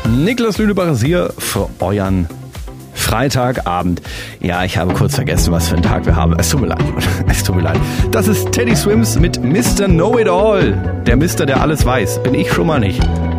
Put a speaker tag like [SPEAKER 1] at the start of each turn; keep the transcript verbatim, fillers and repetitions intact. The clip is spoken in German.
[SPEAKER 1] Niklas Lüdebacher ist hier für euren Freitagabend. Ja, ich habe kurz vergessen, was für einen Tag wir haben. Es tut mir leid. Es tut mir leid. Das ist Teddy Swims mit Mister Know-It-All. Der Mister, der alles weiß. Bin ich schon mal nicht.